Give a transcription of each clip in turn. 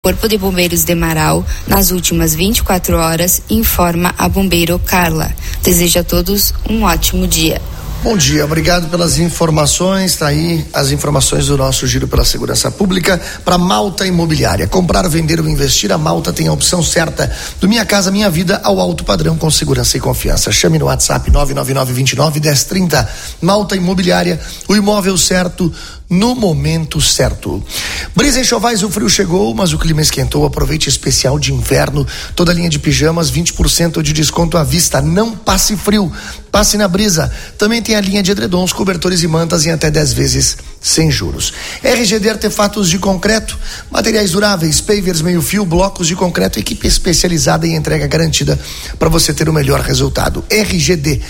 Corpo de Bombeiros de Marau nas últimas 24 horas, informa a bombeiro Carla. Desejo a todos um ótimo dia. Bom dia, obrigado pelas informações. Tá aí as informações do nosso Giro pela Segurança Pública para Malta Imobiliária. Comprar, vender ou investir, a Malta tem a opção certa do Minha Casa Minha Vida ao alto padrão com segurança e confiança. Chame no WhatsApp 999291030. Malta Imobiliária, o imóvel certo no momento certo. Brisa em Chovais, o frio chegou, mas o clima esquentou. Aproveite especial de inverno, toda linha de pijamas, 20% de desconto à vista. Não passe frio, passe na Brisa. Também tem a linha de edredons, cobertores e mantas em até 10 vezes sem juros. RGD Artefatos de Concreto, materiais duráveis, pavers, meio fio, blocos de concreto, equipe especializada em entrega garantida para você ter o melhor resultado. RGD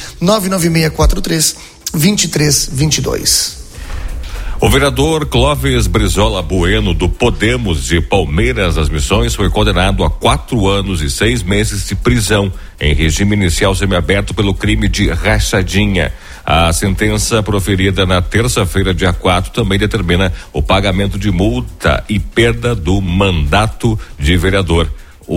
99643-2322. O vereador Clóvis Brizola Bueno, do Podemos de Palmeiras das Missões, foi condenado a 4 anos e 6 meses de prisão em regime inicial semiaberto pelo crime de rachadinha. A sentença proferida na terça-feira, dia 4, também determina o pagamento de multa e perda do mandato de vereador.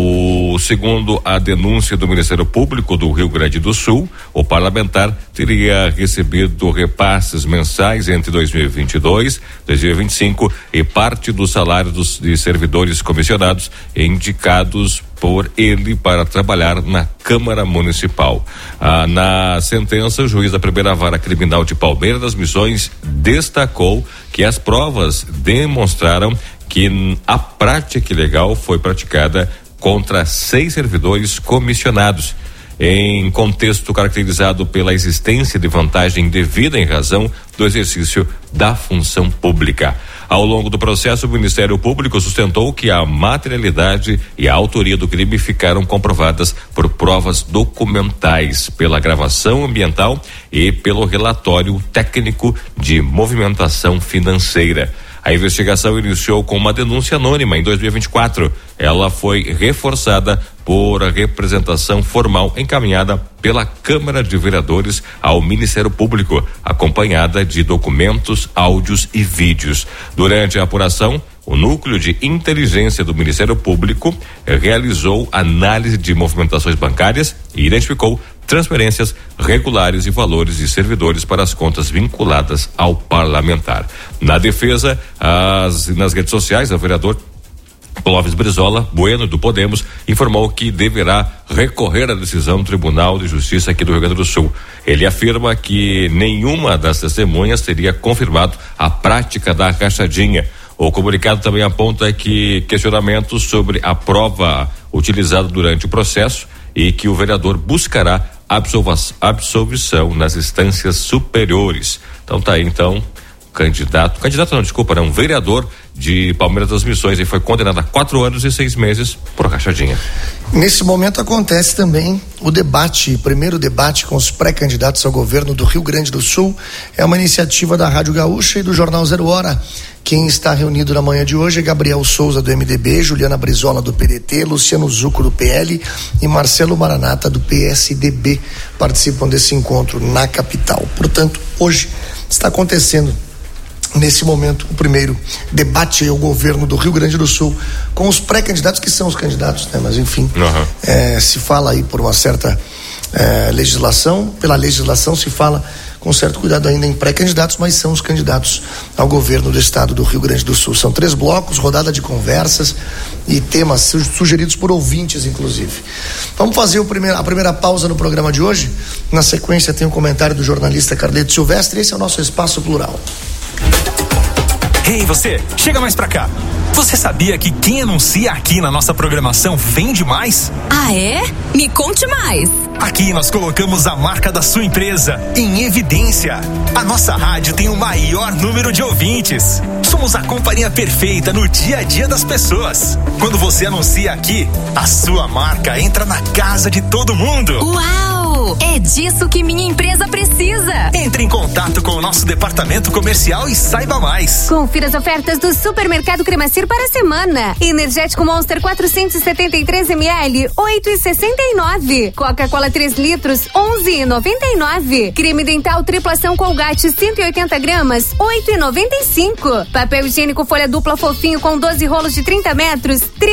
Segundo a denúncia do Ministério Público do Rio Grande do Sul, o parlamentar teria recebido repasses mensais entre 2022 e 2025 e parte do salário de servidores comissionados indicados por ele para trabalhar na Câmara Municipal. Na sentença, o juiz da primeira vara criminal de Palmeiras das Missões destacou que as provas demonstraram que a prática ilegal foi praticada contra 6 servidores comissionados, em contexto caracterizado pela existência de vantagem devida em razão do exercício da função pública. Ao longo do processo, o Ministério Público sustentou que a materialidade e a autoria do crime ficaram comprovadas por provas documentais, pela gravação ambiental e pelo relatório técnico de movimentação financeira. A investigação iniciou com uma denúncia anônima em 2024. Ela foi reforçada por a representação formal encaminhada pela Câmara de Vereadores ao Ministério Público, acompanhada de documentos, áudios e vídeos. Durante a apuração, o Núcleo de Inteligência do Ministério Público realizou análise de movimentações bancárias e identificou transferências regulares e valores de servidores para as contas vinculadas ao parlamentar. Na defesa, nas redes sociais, o vereador Clóvis Brizola Bueno, do Podemos, informou que deverá recorrer à decisão do Tribunal de Justiça aqui do Rio Grande do Sul. Ele afirma que nenhuma das testemunhas teria confirmado a prática da rachadinha. O comunicado também aponta que questionamentos sobre a prova utilizada durante o processo e que o vereador buscará absolvição nas instâncias superiores. Então tá aí, um vereador de Palmeiras das Missões e foi condenado a 4 anos e 6 meses por rachadinha. Nesse momento acontece também o primeiro debate com os pré-candidatos ao governo do Rio Grande do Sul. É uma iniciativa da Rádio Gaúcha e do Jornal 0 Hora. Quem está reunido na manhã de hoje é Gabriel Souza, do MDB, Juliana Brizola, do PDT, Luciano Zucco, do PL e Marcelo Maranata, do PSDB. Participam desse encontro na capital. Portanto, hoje está acontecendo, nesse momento, o primeiro debate ao governo do Rio Grande do Sul com os pré-candidatos, que são os candidatos, né? Mas enfim, se fala aí por uma certa legislação, pela legislação se fala com certo cuidado ainda em pré-candidatos, mas são os candidatos ao governo do estado do Rio Grande do Sul. São 3 blocos, rodada de conversas e temas sugeridos por ouvintes, inclusive. Vamos fazer a primeira pausa no programa de hoje. Na sequência tem um comentário do jornalista Carleto Silvestre. Esse é o nosso Espaço Plural. Ei, você, chega mais pra cá. Você sabia que quem anuncia aqui na nossa programação vende mais? Ah, é? Me conte mais. Aqui nós colocamos a marca da sua empresa em evidência. A nossa rádio tem o maior número de ouvintes. Somos a companhia perfeita no dia a dia das pessoas. Quando você anuncia aqui, a sua marca entra na casa de todo mundo. Uau! É disso que minha empresa precisa. Entre em contato com o nosso departamento comercial e saiba mais. Confira as ofertas do Supermercado Cremacir para a semana. Energético Monster 473 ml, 8,69. Coca-Cola 3 litros, 11,99. Creme dental triplação Colgate 180 gramas, 8,95. Papel higiênico folha dupla fofinho com 12 rolos de 30 metros,